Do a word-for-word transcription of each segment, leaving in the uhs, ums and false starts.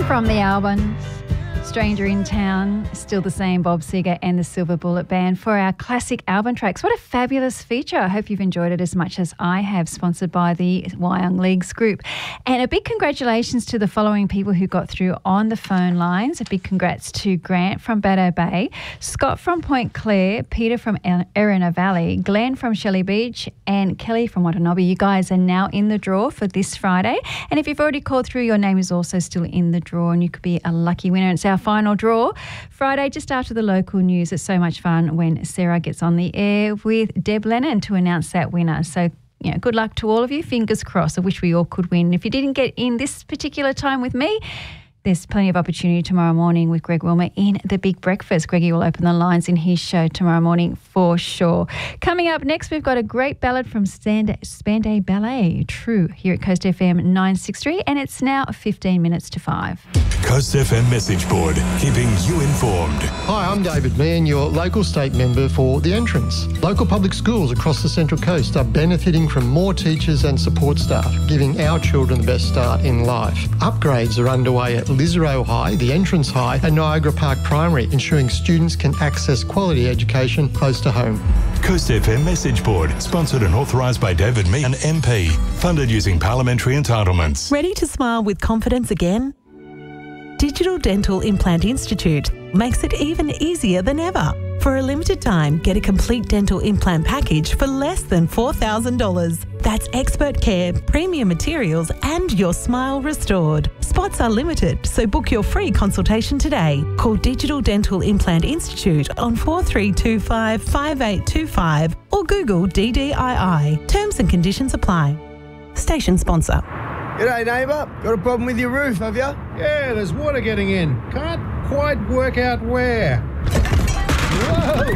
And from the album Stranger in Town, still the same, Bob Seger and the Silver Bullet Band for our classic album tracks. What a fabulous feature. I hope you've enjoyed it as much as I have, sponsored by the Wyong Leagues Group. And a big congratulations to the following people who got through on the phone lines. A big congrats to Grant from Baddo Bay, Scott from Point Clare, Peter from Erina Valley, Glenn from Shelley Beach and Kelly from Watanabe. You guys are now in the draw for this Friday. And if you've already called through, your name is also still in the draw and you could be a lucky winner. It's our final draw Friday just after the local news. It's so much fun when Sarah gets on the air with Deb Lennon to announce that winner. So, you know, good luck to all of you. Fingers crossed. I wish we all could win. If you didn't get in this particular time with me, there's plenty of opportunity tomorrow morning with Greg Wilmer in The Big Breakfast. Greggy will open the lines in his show tomorrow morning for sure. Coming up next, we've got a great ballad from Spanday Ballet, True, here at Coast F M nine sixty-three, and it's now fifteen minutes to five. Coast F M message board, keeping you informed. Hi, I'm David Meehan, your local state member for The Entrance. Local public schools across the Central Coast are benefiting from more teachers and support staff, giving our children the best start in life. Upgrades are underway at Lisero High, The Entrance High and Niagara Park Primary, ensuring students can access quality education close to home. Coast F M message board, sponsored and authorised by David Meehan, M P. Funded using parliamentary entitlements. Ready to smile with confidence again? Digital Dental Implant Institute makes it even easier than ever. For a limited time, get a complete dental implant package for less than four thousand dollars. That's expert care, premium materials and your smile restored. Spots are limited, so book your free consultation today. Call Digital Dental Implant Institute on four three two five, five eight two five or Google D D I I. Terms and conditions apply. Station sponsor. G'day neighbour, got a problem with your roof, have you? Yeah, there's water getting in. Can't quite work out where. Whoa!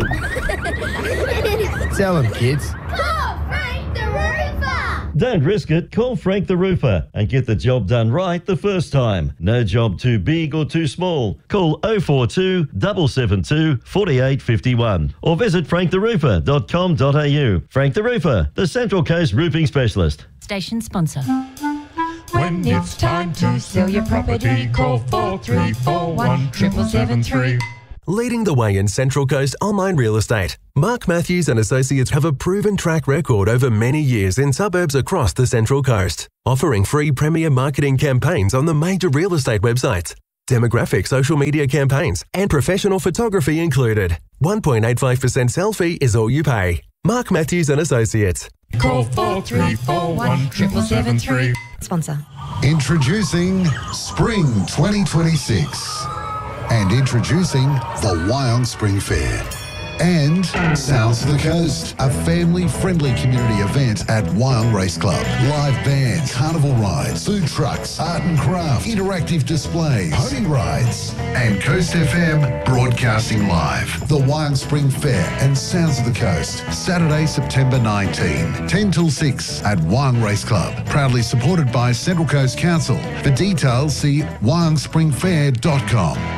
Tell them, kids. Call Frank the Roofer! Don't risk it, call Frank the Roofer and get the job done right the first time. No job too big or too small. Call oh four two, seven seven two, four eight five one or visit frank the roofer dot com dot a u. Frank the Roofer, the Central Coast roofing specialist. Station sponsor. When it's time to sell your property, call four three four one, seven seven three. Leading the way in Central Coast online real estate, Mark Matthews and Associates have a proven track record over many years in suburbs across the Central Coast, offering free premier marketing campaigns on the major real estate websites, demographic social media campaigns and professional photography included. one point eight five percent sell fee is all you pay. Mark Matthews and Associates. Call four three four one, seven seven three. Sponsor. Introducing Spring twenty twenty-six. And introducing the Wyong Spring Fair. And Sounds of the Coast, a family-friendly community event at Wyong Race Club. Live bands, carnival rides, food trucks, art and craft, interactive displays, pony rides, and Coast F M broadcasting live. The Wyong Spring Fair and Sounds of the Coast, Saturday, September nineteenth, ten till six at Wyong Race Club. Proudly supported by Central Coast Council. For details, see wyong spring fair dot com.